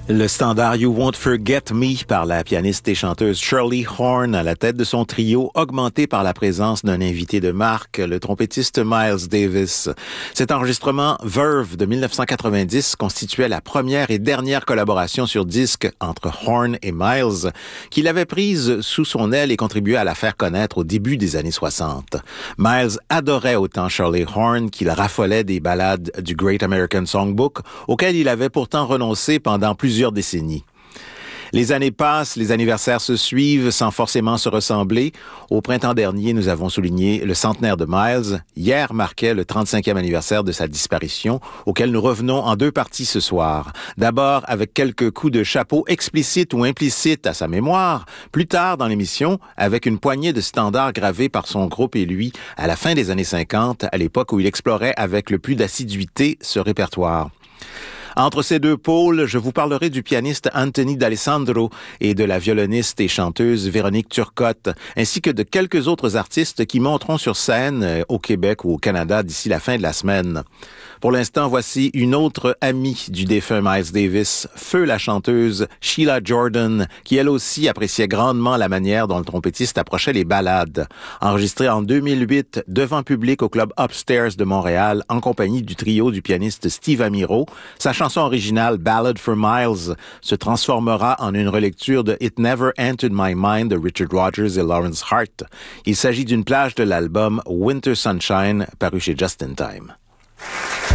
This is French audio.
Le standard You Won't Forget Me par la pianiste et chanteuse Shirley Horn à la tête de son trio, augmenté par la présence d'un invité de marque, le trompettiste Miles Davis. Cet enregistrement Verve de 1990 constituait la première et dernière collaboration sur disque entre Horn et Miles, qu'il avait prise sous son aile et contribué à la faire connaître au début des années 60. Miles adorait autant Shirley Horn qu'il raffolait des ballades du Great American Songbook, auquel il avait pourtant renoncé pendant plusieurs décennies. Les années passent, les anniversaires se suivent sans forcément se ressembler. Au printemps dernier, nous avons souligné le centenaire de Miles. Hier marquait le 35e anniversaire de sa disparition, auquel nous revenons en deux parties ce soir. D'abord avec quelques coups de chapeau explicites ou implicites à sa mémoire. Plus tard dans l'émission, avec une poignée de standards gravés par son groupe et lui à la fin des années 50, à l'époque où il explorait avec le plus d'assiduité ce répertoire. Entre ces deux pôles, je vous parlerai du pianiste Anthony D'Alessandro et de la violoniste et chanteuse Véronique Turcotte, ainsi que de quelques autres artistes qui monteront sur scène au Québec ou au Canada d'ici la fin de la semaine. Pour l'instant, voici une autre amie du défunt Miles Davis, feu la chanteuse Sheila Jordan, qui elle aussi appréciait grandement la manière dont le trompettiste approchait les ballades. Enregistrée en 2008 devant public au club Upstairs de Montréal en compagnie du trio du pianiste Steve Amiro, sa chanson originale Ballad for Miles se transformera en une relecture de It Never Entered My Mind de Richard Rodgers et Lawrence Hart. Il s'agit d'une plage de l'album Winter Sunshine paru chez Just in Time.